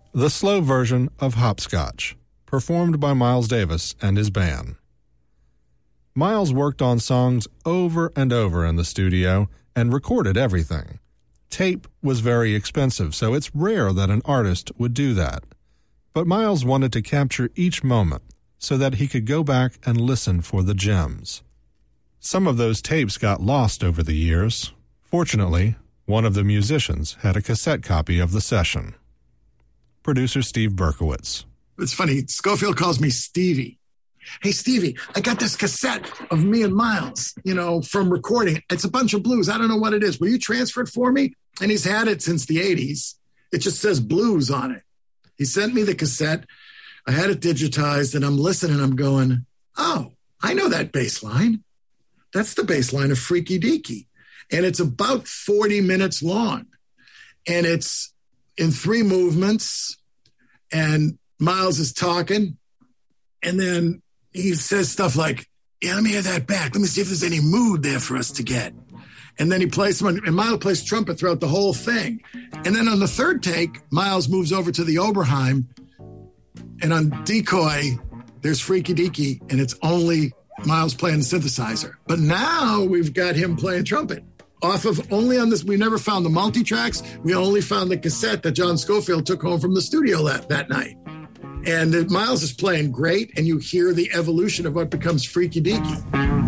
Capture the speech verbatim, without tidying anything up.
the slow version of Hopscotch, performed by Miles Davis and his band. Miles worked on songs over and over in the studio and recorded everything. Tape was very expensive, so it's rare that an artist would do that. But Miles wanted to capture each moment so that he could go back and listen for the gems. Some of those tapes got lost over the years. Fortunately, one of the musicians had a cassette copy of the session. Producer Steve Berkowitz. It's funny, Scofield calls me Stevie. Hey, Stevie, I got this cassette of me and Miles, you know, from recording. It's a bunch of blues. I don't know what it is. Will you transfer it for me? And he's had it since the eighties. It just says blues on it. He sent me the cassette. I had it digitized, and I'm listening. I'm going, oh, I know that bass line. That's the bass line of Freaky Deaky. And it's about forty minutes long. And it's in three movements. And Miles is talking. And then he says stuff like, yeah, let me hear that back. Let me see if there's any mood there for us to get. And then he plays someone, and Miles plays trumpet throughout the whole thing. And then on the third take, Miles moves over to the Oberheim. And on decoy, there's Freaky Deaky, and it's only Miles playing the synthesizer. But now we've got him playing trumpet. Off of only on this, we never found the multi-tracks. We only found the cassette that John Scofield took home from the studio that, that night. And Miles is playing great, and you hear the evolution of what becomes Freaky Deaky.